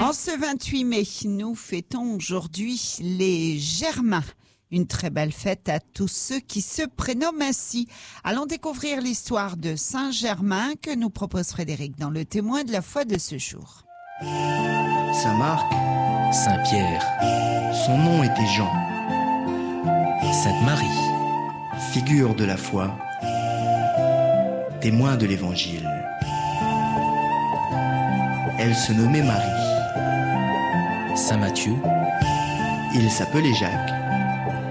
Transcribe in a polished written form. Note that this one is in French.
En ce 28 mai, nous fêtons aujourd'hui les Germains. Une très belle fête à tous ceux qui se prénomment ainsi. Allons découvrir l'histoire de Saint-Germain que nous propose Frédéric dans le témoin de la foi de ce jour. Saint-Marc, Saint-Pierre, son nom était Jean, Sainte-Marie, figure de la foi, témoin de l'Évangile. Elle se nommait Marie. Saint-Matthieu, Il s'appelait Jacques.